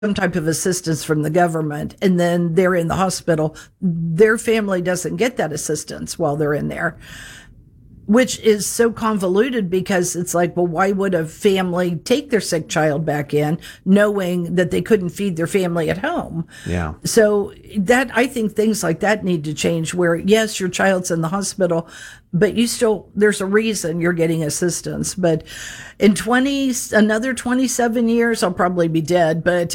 some type of assistance from the government, and then they're in the hospital, their family doesn't get that assistance while they're in there, which is so convoluted because it's like, well, why would a family take their sick child back in knowing that they couldn't feed their family at home? Yeah. So I think things like that need to change where, yes, your child's in the hospital, but there's a reason you're getting assistance. But in another 27 years, I'll probably be dead, but,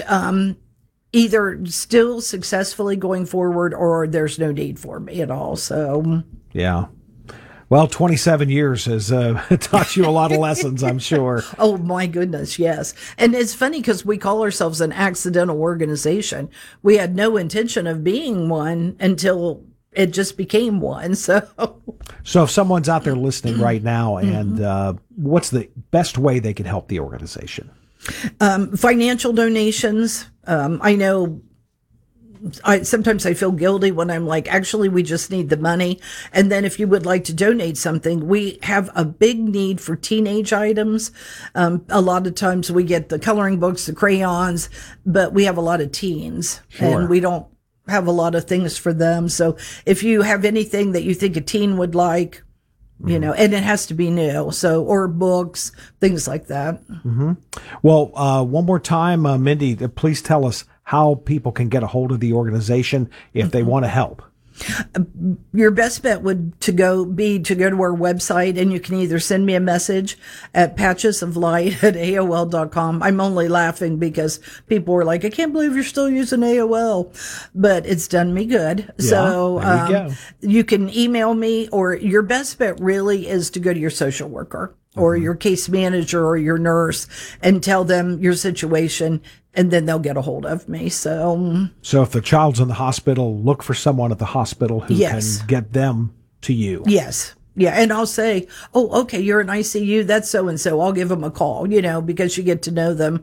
either still successfully going forward or there's no need for me at all. So, yeah. Well, 27 years has taught you a lot of lessons, I'm sure. Oh, my goodness, yes. And it's funny because we call ourselves an accidental organization. We had no intention of being one until it just became one. So if someone's out there listening right now, and what's the best way they can help the organization? Financial donations. I know sometimes I feel guilty when I'm like, actually, we just need the money. And then if you would like to donate something, we have a big need for teenage items. A lot of times we get the coloring books, the crayons, but we have a lot of teens. Sure. And we don't have a lot of things for them. So if you have anything that you think a teen would like, and it has to be new. So, or books, things like that. Mm-hmm. Well, one more time, Mindy, please tell us how people can get a hold of the organization if they want to help. Your best bet would to go to our website, and you can either send me a message at patchesoflight@AOL.com. I'm only laughing because people were like, I can't believe you're still using AOL, but it's done me good. Yeah, so you can email me, or your best bet really is to go to your social worker or your case manager or your nurse and tell them your situation, and then they'll get a hold of me. So if the child's in the hospital, look for someone at the hospital who can get them to you. Yes. Yeah. And I'll say, oh, okay, you're in ICU. That's so-and-so. I'll give them a call, because you get to know them.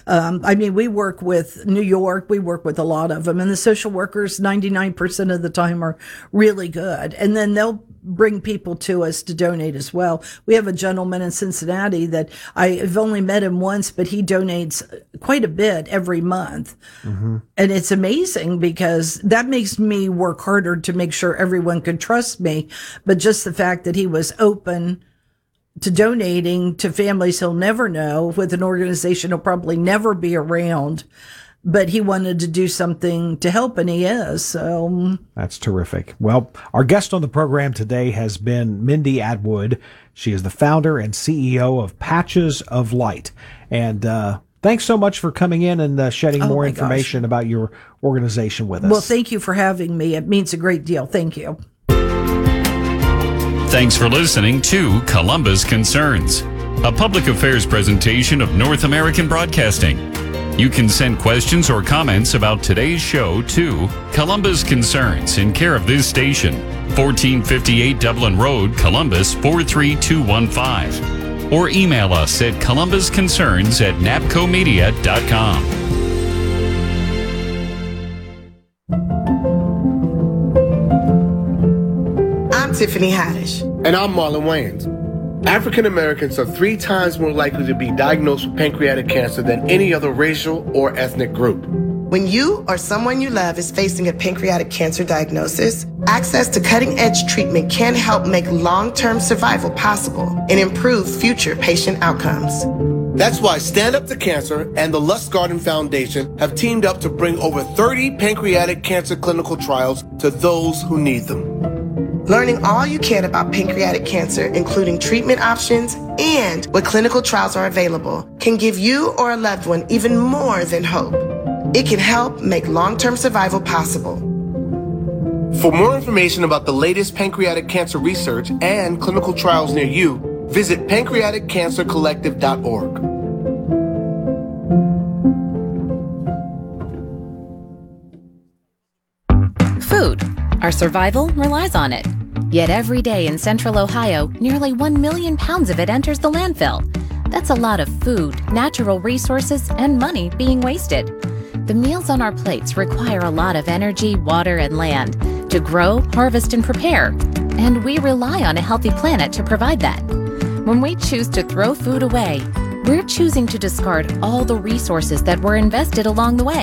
We work with New York. We work with a lot of them, and the social workers 99% of the time are really good. And then they'll bring people to us to donate as well. We have a gentleman in Cincinnati that I've only met him once, but he donates quite a bit every month. Mm-hmm. And it's amazing because that makes me work harder to make sure everyone can trust me. But just the fact that he was open to donating to families he'll never know with an organization he'll probably never be around, but he wanted to do something to help, and he is. So that's terrific. Well, our guest on the program today has been Mindy Atwood. She is the founder and CEO of Patches of Light. And thanks so much for coming in and shedding more information about your organization with us. Well, thank you for having me. It means a great deal. Thank you. Thanks for listening to Columbus Concerns, a public affairs presentation of North American Broadcasting. You can send questions or comments about today's show to Columbus Concerns in care of this station, 1458 Dublin Road, Columbus 43215. Or email us at columbusconcerns@napcomedia.com. I'm Tiffany Haddish. And I'm Marlon Wayans. African Americans are 3 times more likely to be diagnosed with pancreatic cancer than any other racial or ethnic group. When you or someone you love is facing a pancreatic cancer diagnosis, access to cutting-edge treatment can help make long-term survival possible and improve future patient outcomes. That's why Stand Up to Cancer and the Lustgarten Foundation have teamed up to bring over 30 pancreatic cancer clinical trials to those who need them. Learning all you can about pancreatic cancer, including treatment options and what clinical trials are available, can give you or a loved one even more than hope. It can help make long-term survival possible. For more information about the latest pancreatic cancer research and clinical trials near you, visit pancreaticcancercollective.org. Food. Our survival relies on it. Yet every day in central Ohio, nearly 1 million pounds of it enters the landfill. That's a lot of food, natural resources, and money being wasted. The meals on our plates require a lot of energy, water, and land to grow, harvest, and prepare. And we rely on a healthy planet to provide that. When we choose to throw food away, we're choosing to discard all the resources that were invested along the way.